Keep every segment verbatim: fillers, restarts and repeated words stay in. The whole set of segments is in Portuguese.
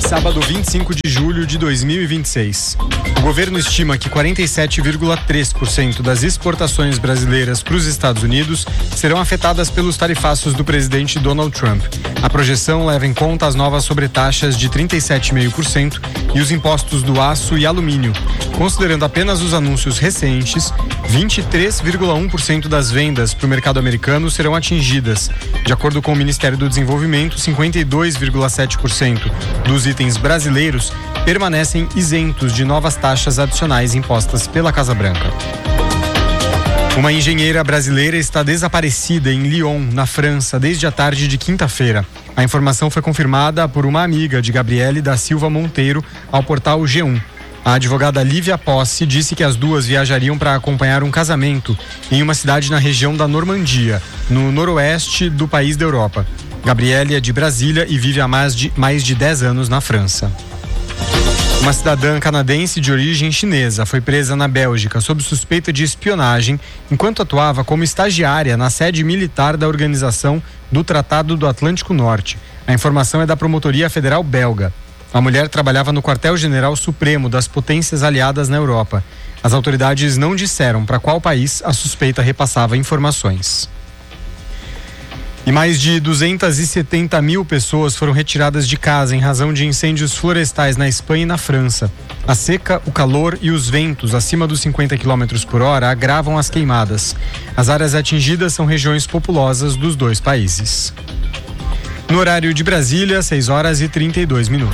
sábado vinte e cinco de julho de dois mil e vinte e seis. O governo estima que quarenta e sete vírgula três por cento das exportações brasileiras para os Estados Unidos serão afetadas pelos tarifaços do presidente Donald Trump. A projeção leva em conta as novas sobretaxas de trinta e sete vírgula cinco por cento e os impostos do aço e alumínio. Considerando apenas os anúncios recentes, vinte e três vírgula um por cento das vendas para o mercado americano serão atingidas. De acordo com o Ministério do Desenvolvimento, cinquenta e dois vírgula sete por cento dos itens brasileiros permanecem isentos de novas taxas adicionais impostas pela Casa Branca. Uma engenheira brasileira está desaparecida em Lyon, na França, desde a tarde de quinta-feira. A informação foi confirmada por uma amiga de Gabriele da Silva Monteiro ao portal G um. A advogada Lívia Posse disse que as duas viajariam para acompanhar um casamento em uma cidade na região da Normandia, no noroeste do país da Europa. Gabriele é de Brasília e vive há mais de, mais de dez anos na França. Uma cidadã canadense de origem chinesa foi presa na Bélgica sob suspeita de espionagem enquanto atuava como estagiária na sede militar da Organização do Tratado do Atlântico Norte. A informação é da Promotoria Federal belga. A mulher trabalhava no quartel-general supremo das potências aliadas na Europa. As autoridades não disseram para qual país a suspeita repassava informações. E mais de duzentas e setenta mil pessoas foram retiradas de casa em razão de incêndios florestais na Espanha e na França. A seca, o calor e os ventos acima dos cinquenta quilômetros por hora agravam as queimadas. As áreas atingidas são regiões populosas dos dois países. No horário de Brasília, seis horas e trinta e dois minutos.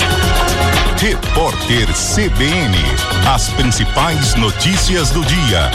Repórter C B N. As principais notícias do dia.